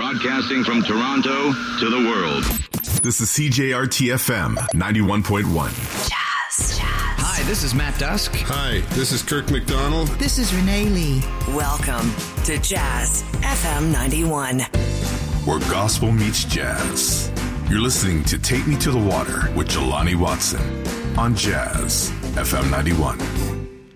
Broadcasting from Toronto to the world. This is CJRT-FM 91.1. Jazz. Hi, this is Matt Dusk. Hi, this is Kirk McDonald. This is Renee Lee. Welcome to Jazz FM 91. Where gospel meets jazz. You're listening to Take Me to the Water with Jelani Watson on Jazz FM 91.